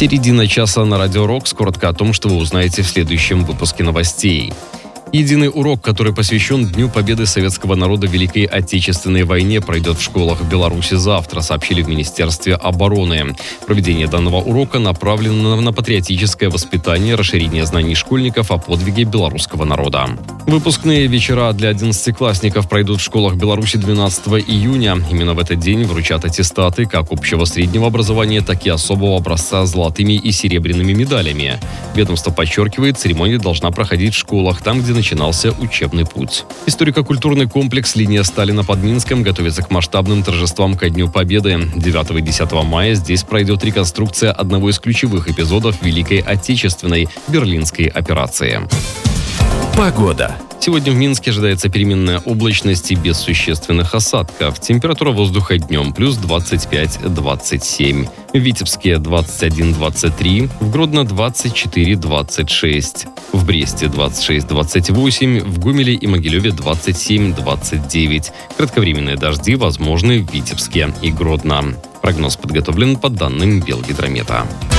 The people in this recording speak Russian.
Середина часа на Радио Рокс. Коротко о том, что вы узнаете в следующем выпуске новостей. Единый урок, который посвящен Дню Победы советского народа в Великой Отечественной войне, пройдет в школах Беларуси завтра, сообщили в Министерстве обороны. Проведение данного урока направлено на патриотическое воспитание, расширение знаний школьников о подвиге белорусского народа. Выпускные вечера для 11-классников пройдут в школах Беларуси 12 июня. Именно в этот день вручат аттестаты как общего среднего образования, так и особого образца с золотыми и серебряными медалями. Ведомство подчеркивает, церемония должна проходить в школах, там, где начинался учебный путь. Историко-культурный комплекс «Линия Сталина» под Минском готовится к масштабным торжествам ко Дню Победы. 9 и 10 мая здесь пройдет реконструкция одного из ключевых эпизодов Великой Отечественной – Берлинской операции. Погода. Сегодня в Минске ожидается переменная облачность и без существенных осадков. Температура воздуха днем плюс 25-27. В Витебске 21-23, в Гродно 24-26, в Бресте 26-28, в Гомеле и Могилеве 27-29. Кратковременные дожди возможны в Витебске и Гродно. Прогноз подготовлен по данным Белгидромета.